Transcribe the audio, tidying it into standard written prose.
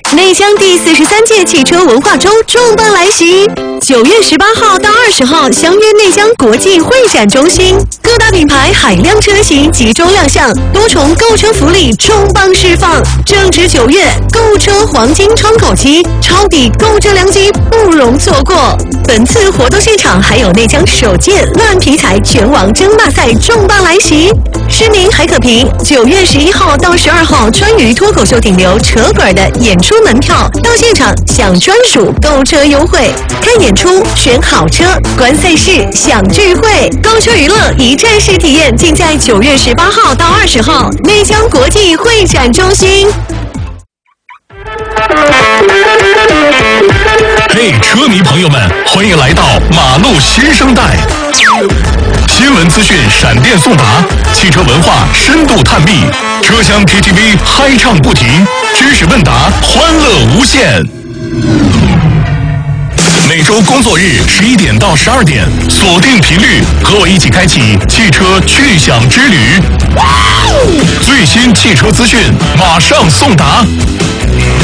内江第43届汽车文化周重磅来袭，9月18号到20号相约内江国际会展中心，各大品牌海量车型集中亮相，多重购车福利重磅释放。正值9月，购车黄金窗口期，抄底购车良机不容错过。本次活动现场还有内江首届乱皮财拳王争霸赛重磅来袭，市民还可凭9月11号到12号川渝脱口秀顶流扯滚的演出门票到现场享专属购车优惠，看演出选好车，观赛事享聚会，购车娱乐一站式体验尽在9月18号到20号内江国际会展中心。 嘿，车迷朋友们，欢迎来到马路新生代。新闻资讯闪电送达，汽车文化深度探秘，车厢 KTV 嗨唱不停，知识问答欢乐无限。每周工作日11点到12点，锁定频率，和我一起开启汽车趣享之旅。最新汽车资讯马上送达。